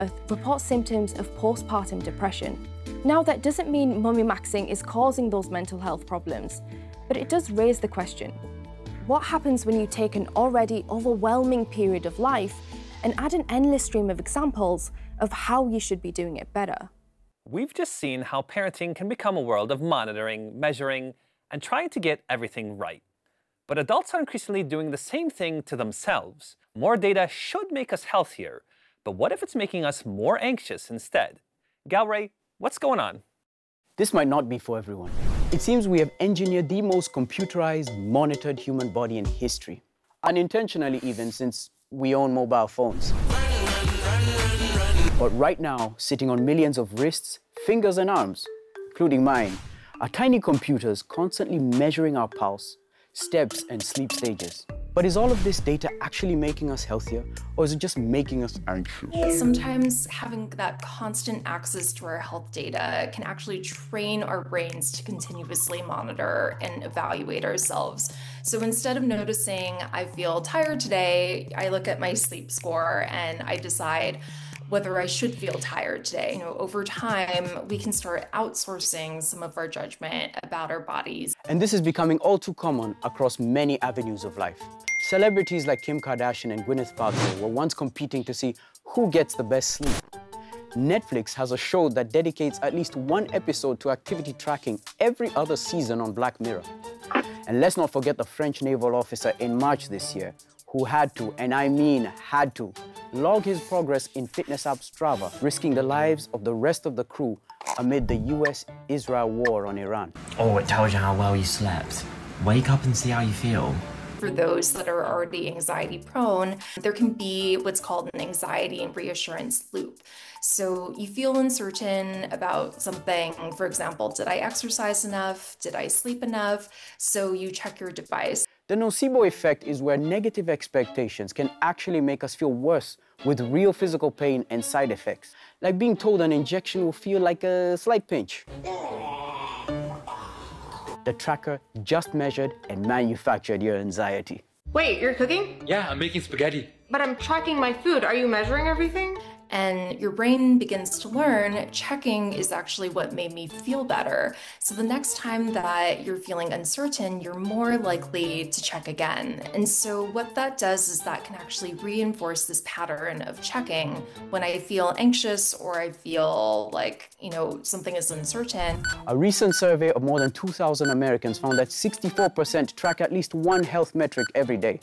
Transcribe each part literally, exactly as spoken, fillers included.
report symptoms of postpartum depression. Now, that doesn't mean mummy maxing is causing those mental health problems, but it does raise the question: what happens when you take an already overwhelming period of life and add an endless stream of examples of how you should be doing it better? We've just seen how parenting can become a world of monitoring, measuring, and trying to get everything right. But adults are increasingly doing the same thing to themselves. More data should make us healthier, but what if it's making us more anxious instead? Galray, what's going on? This might not be for everyone. It seems we have engineered the most computerized, monitored human body in history. Unintentionally even, since we own mobile phones. But right now, sitting on millions of wrists, fingers and arms, including mine, are tiny computers constantly measuring our pulse, steps and sleep stages. But is all of this data actually making us healthier, or is it just making us anxious? Sometimes having that constant access to our health data can actually train our brains to continuously monitor and evaluate ourselves. So instead of noticing I feel tired today, I look at my sleep score and I decide whether I should feel tired today. You know, over time, we can start outsourcing some of our judgment about our bodies. And this is becoming all too common across many avenues of life. Celebrities like Kim Kardashian and Gwyneth Paltrow were once competing to see who gets the best sleep. Netflix has a show that dedicates at least one episode to activity tracking every other season on Black Mirror. And let's not forget the French naval officer in March this year, who had to, and I mean had to, log his progress in fitness app Strava, risking the lives of the rest of the crew amid the U S Israel war on Iran. Oh, it tells you how well you slept. Wake up and see how you feel. For those that are already anxiety prone, there can be what's called an anxiety and reassurance loop. So you feel uncertain about something. For example, did I exercise enough? Did I sleep enough? So you check your device. The nocebo effect is where negative expectations can actually make us feel worse with real physical pain and side effects, like being told an injection will feel like a slight pinch. The tracker just measured and manufactured your anxiety. Wait, you're cooking? Yeah, I'm making spaghetti. But I'm tracking my food. Are you measuring everything? And your brain begins to learn checking is actually what made me feel better. So the next time that you're feeling uncertain, you're more likely to check again. And so what that does is that can actually reinforce this pattern of checking. When I feel anxious or I feel like, you know, something is uncertain. A recent survey of more than two thousand Americans found that sixty-four percent track at least one health metric every day.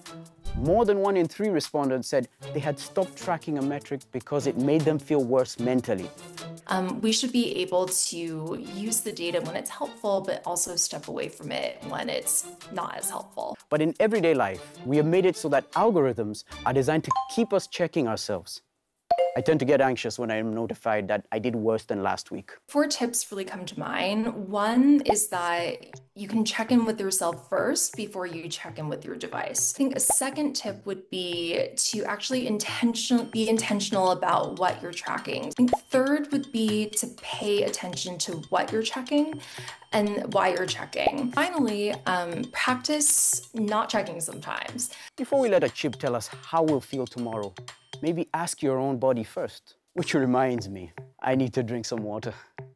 More than one in three respondents said they had stopped tracking a metric because it made them feel worse mentally. Um, we should be able to use the data when it's helpful, but also step away from it when it's not as helpful. But in everyday life, we have made it so that algorithms are designed to keep us checking ourselves. I tend to get anxious when I am notified that I did worse than last week. Four tips really come to mind. One is that you can check in with yourself first before you check in with your device. I think a second tip would be to actually intentional, be intentional about what you're tracking. I think third would be to pay attention to what you're checking and why you're checking. Finally, um, practice not checking sometimes. Before we let a chip tell us how we'll feel tomorrow, maybe ask your own body first. Which reminds me, I need to drink some water.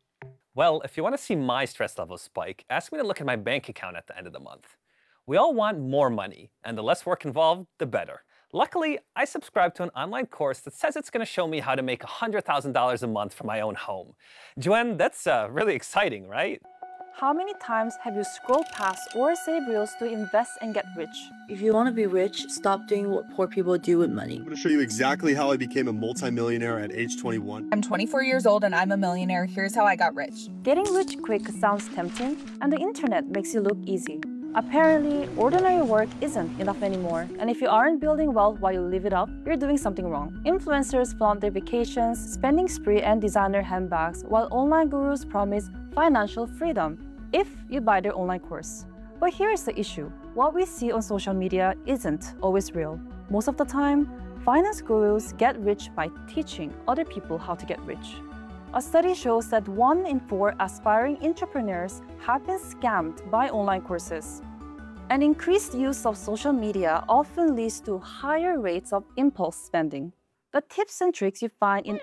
Well, if you want to see my stress levels spike, ask me to look at my bank account at the end of the month. We all want more money, and the less work involved, the better. Luckily, I subscribe to an online course that says it's going to show me how to make one hundred thousand dollars a month from my own home. Joanne, that's uh, really exciting, right? How many times have you scrolled past or saved reels to invest and get rich? If you want to be rich, stop doing what poor people do with money. I'm going to show you exactly how I became a multimillionaire at age twenty-one. I'm twenty-four years old and I'm a millionaire. Here's how I got rich. Getting rich quick sounds tempting, and the internet makes it look easy. Apparently, ordinary work isn't enough anymore, and if you aren't building wealth while you live it up, you're doing something wrong. Influencers flaunt their vacations, spending spree, and designer handbags, while online gurus promise financial freedom if you buy their online course. But here's the issue. What we see on social media isn't always real. Most of the time, finance gurus get rich by teaching other people how to get rich. A study shows that one in four aspiring entrepreneurs have been scammed by online courses. An increased use of social media often leads to higher rates of impulse spending. The tips and tricks you find in